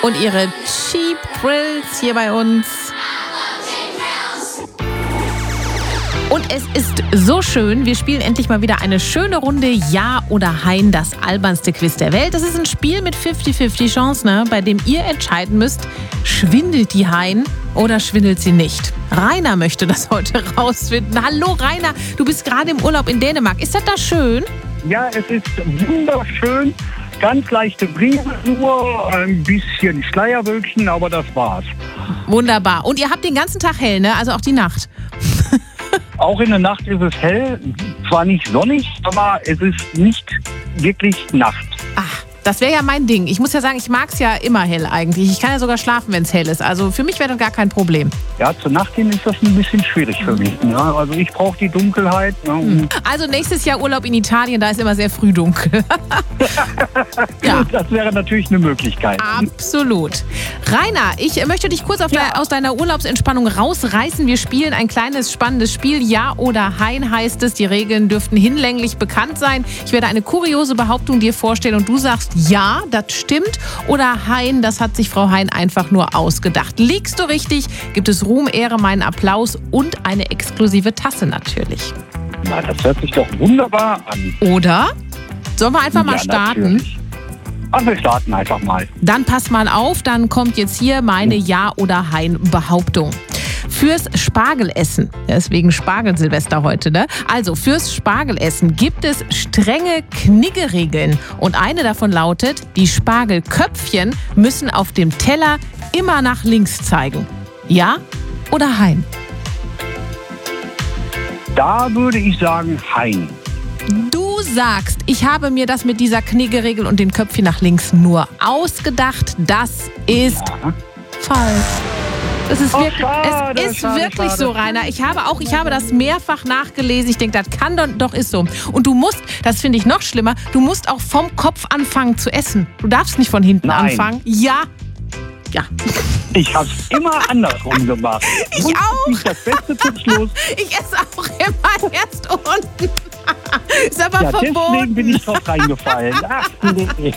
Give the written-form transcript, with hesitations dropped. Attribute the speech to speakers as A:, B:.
A: und ihre Cheap Thrills hier bei uns. Und es ist so schön, wir spielen endlich mal wieder eine schöne Runde Ja oder Hein, das albernste Quiz der Welt. Das ist ein Spiel mit 50-50 Chance, ne, bei dem ihr entscheiden müsst, schwindelt die Hein oder schwindelt sie nicht. Rainer möchte das heute rausfinden. Hallo Rainer, du bist gerade im Urlaub in Dänemark. Ist das da schön?
B: Ja, es ist wunderschön. Ganz leichte Brise nur, ein bisschen Schleierwölkchen, aber das war's.
A: Wunderbar. Und ihr habt den ganzen Tag hell, ne? Also auch die Nacht.
B: Auch in der Nacht ist es hell, zwar nicht sonnig, aber es ist nicht wirklich Nacht.
A: Ach, das wäre ja mein Ding. Ich muss ja sagen, ich mag es ja immer hell eigentlich. Ich kann ja sogar schlafen, wenn es hell ist. Also für mich wäre das gar kein Problem.
B: Ja, zur Nacht hin ist das ein bisschen schwierig für mich. Ne? Also ich brauche die Dunkelheit. Ne?
A: Also nächstes Jahr Urlaub in Italien, da ist immer sehr früh dunkel. Ja.
B: Das wäre natürlich eine Möglichkeit.
A: Absolut. Rainer, ich möchte dich kurz aus deiner Urlaubsentspannung rausreißen. Wir spielen ein kleines, spannendes Spiel. Ja oder Hein heißt es. Die Regeln dürften hinlänglich bekannt sein. Ich werde eine kuriose Behauptung dir vorstellen und du sagst, ja, das stimmt. Oder Hein, das hat sich Frau Hein einfach nur ausgedacht. Liegst du richtig, gibt es Ruhm, Ehre, meinen Applaus und eine exklusive Tasse natürlich.
B: Na, das hört sich doch wunderbar an.
A: Oder? Sollen wir einfach mal starten?
B: Natürlich. Ach, wir starten einfach mal.
A: Dann pass mal auf, dann kommt jetzt hier meine Ja- oder Hein-Behauptung. Fürs Spargelessen, deswegen Spargelsilvester heute, ne? Also fürs Spargelessen gibt es strenge Kniggeregeln. Und eine davon lautet, die Spargelköpfchen müssen auf dem Teller immer nach links zeigen. Ja oder Hein?
B: Da würde ich sagen Hein.
A: Du sagst, ich habe mir das mit dieser Kniggeregel und den Köpfchen nach links nur ausgedacht. Das ist falsch. Es ist wirklich so, Rainer. Ich habe das mehrfach nachgelesen. Ich denke, das kann doch ist so. Und du musst, das finde ich noch schlimmer, du musst auch vom Kopf anfangen zu essen. Du darfst nicht von hinten anfangen. Ja.
B: Ich habe es immer andersrum gemacht.
A: Ich auch.
B: Nicht das Beste zum Schluss.
A: Ich esse auch immer erst unten. Ist aber verboten.
B: Deswegen bin ich drauf reingefallen. Ach, nee.